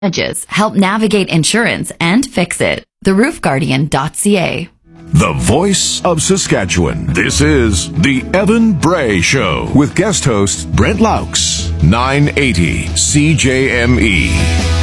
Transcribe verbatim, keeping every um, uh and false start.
Edges help navigate insurance and fix it. the roof guardian dot c a. The voice of Saskatchewan. This is the Evan Bray Show with guest host Brent Laux, nine eighty C J M E.